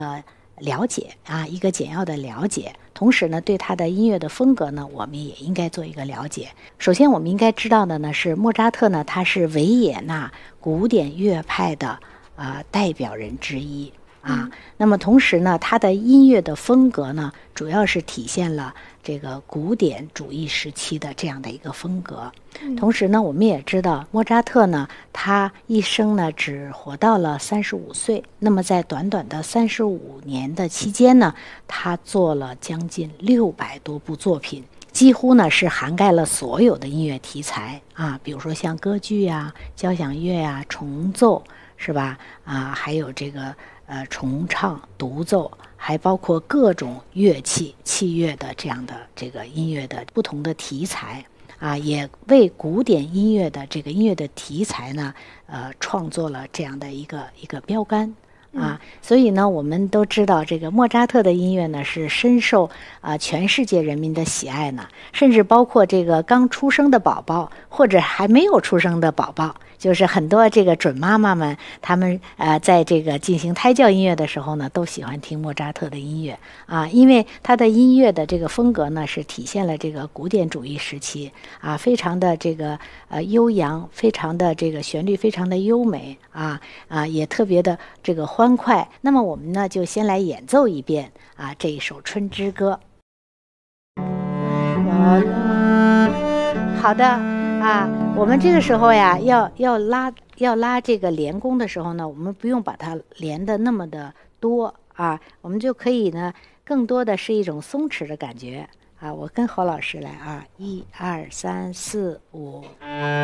了解啊，一个简要的了解。同时呢，对他的音乐的风格呢，我们也应该做一个了解。首先，我们应该知道的呢是莫扎特呢，他是维也纳古典乐派的代表人之一啊。那么同时呢，他的音乐的风格呢，主要是体现了这个古典主义时期的这样的一个风格。同时呢，我们也知道莫扎特呢，他一生呢只活到了35岁。那么在短短的35年的期间呢，他做了将近600多部作品，几乎呢是涵盖了所有的音乐题材啊，比如说像歌剧啊、交响乐啊、重奏，是吧？还有这个重唱、独奏，还包括各种乐器、器乐的这样的这个音乐的不同的题材。也为古典音乐的这个音乐的题材呢，创作了这样的一个标杆所以呢，我们都知道这个莫扎特的音乐呢是深受全世界人民的喜爱呢，甚至包括这个刚出生的宝宝或者还没有出生的宝宝。就是很多这个准妈妈们，他们在这个进行胎教音乐的时候呢，都喜欢听莫扎特的音乐因为他的音乐的这个风格呢，是体现了这个古典主义时期非常的这个悠扬，非常的这个旋律非常的优美也特别的这个欢快。那么我们呢，就先来演奏一遍这一首《春之歌》。好的我们这个时候呀，要拉这个连弓的时候呢，我们不用把它连的那么的多我们就可以呢，更多的是一种松弛的感觉我跟侯老师来1、2、3、4、5。